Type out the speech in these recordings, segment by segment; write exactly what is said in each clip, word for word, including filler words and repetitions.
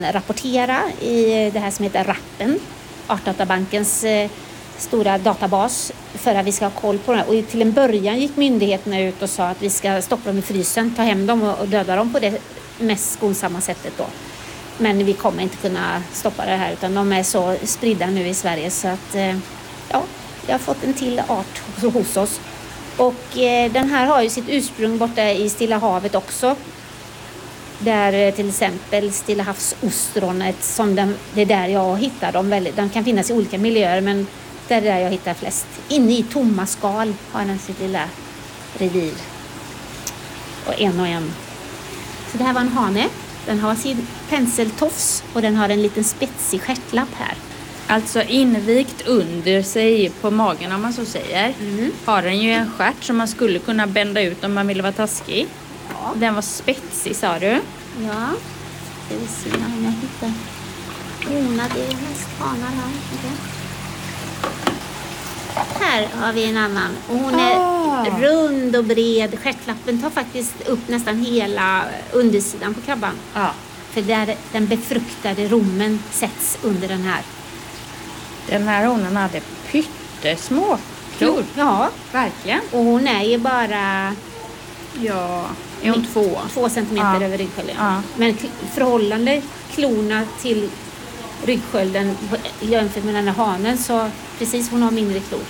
rapportera i det här som heter RAPen, Artdatabankens stora databas, för att vi ska ha koll på det. Och till en början gick myndigheterna ut och sa att vi ska stoppa dem i frysen, ta hem dem och döda dem på det mest skonsamma sättet då. Men vi kommer inte kunna stoppa det här, utan de är så spridda nu i Sverige så att ja, vi har fått en till art hos oss. Och eh, den här har ju sitt ursprung borta i Stilla havet också. Där till exempel Stilla havsostronet, som den, det är där jag hittar dem väldigt. Den kan finnas i olika miljöer, men det är där jag hittar flest. Inne i tomma skal har den sitt lilla revir. Och en och en. Så det här var en hane. Den har sin penseltofs och den har en liten spetsig stjärtlapp här. Alltså invikt under sig på magen, om man så säger. Mm. Har den ju en stjärt som man skulle kunna bända ut om man ville vara taskig. Ja. Den var spetsig, sa du? Ja, det vill se om jag hittar honade hästhanar här. Okay. Här har vi en annan. Och hon är ah. rund och bred. Stjärtlappen tar faktiskt upp nästan hela undersidan på krabban. Ah. För där den befruktade rommen sätts under den här. Den här honan hade pyttesmå klor. Ja, verkligen. Och hon är ju bara... Ja, är hon två? Två centimeter ja. över ryggskölden. Ja. Men förhållande klorna till ryggskölden jämfört med den här hanen, så precis, hon har mindre klor.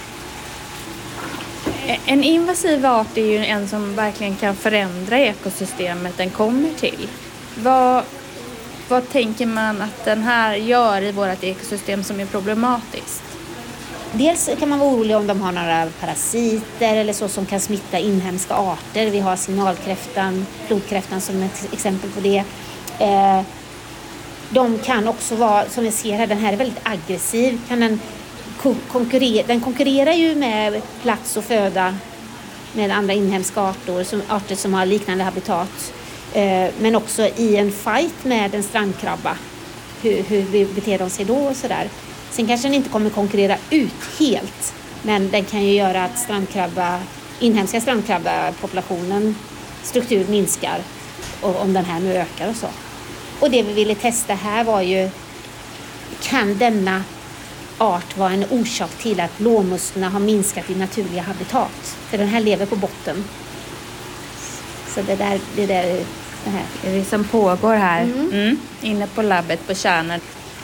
En invasiv art är ju en som verkligen kan förändra ekosystemet den kommer till. Vad, vad tänker man att den här gör i vårt ekosystem som är problematiskt? Dels kan man vara orolig om de har några parasiter eller så som kan smitta inhemska arter. Vi har signalkräftan, flodkräftan som ett exempel på det. Eh, de kan också vara, som vi ser här, den här är väldigt aggressiv. Kan den, konkurrera, den konkurrerar ju med plats och föda med andra inhemska arter som, arter som har liknande habitat. Eh, men också i en fight med en strandkrabba. Hur, hur beter de sig då och sådär. Sen kanske den inte kommer konkurrera ut helt, men den kan ju göra att strandkrabba, inhemska strandkrabbapopulationen struktur minskar och om den här nu ökar och så. Och det vi ville testa här var ju, kan denna art vara en orsak till att blåmusslorna har minskat i naturliga habitat? För den här lever på botten. Så det där, det där det här. Det är det som pågår här, mm. Mm. inne på labbet på Tjärnö.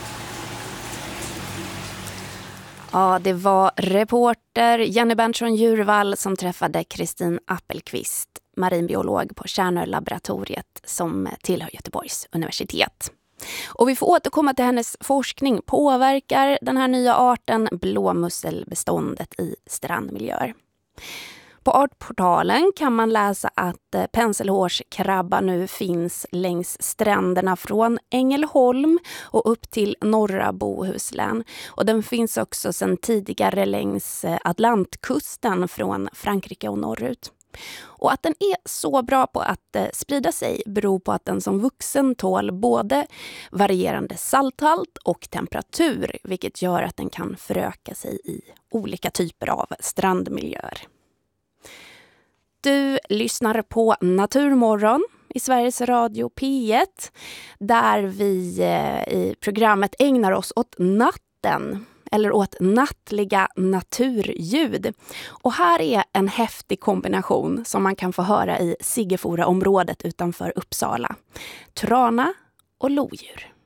Ja, det var reporter Jenny Berntsson Djurvall som träffade Kristin Appelqvist, marinbiolog på Tjärnölaboratoriet som tillhör Göteborgs universitet. Och vi får återkomma till hennes forskning. Påverkar den här nya arten blåmusselbeståndet i strandmiljöer? På Artportalen kan man läsa att penselhårskrabba nu finns längs stränderna från Ängelholm och upp till norra Bohuslän. Och den finns också sedan tidigare längs Atlantkusten från Frankrike och norrut. Och att den är så bra på att sprida sig beror på att den som vuxen tål både varierande salthalt och temperatur, vilket gör att den kan föröka sig i olika typer av strandmiljöer. Du lyssnar på Naturmorgon i Sveriges Radio P ett, där vi i programmet ägnar oss åt natten eller åt nattliga naturljud. Och här är en häftig kombination som man kan få höra i Siggefora-området utanför Uppsala. Trana och lodjur.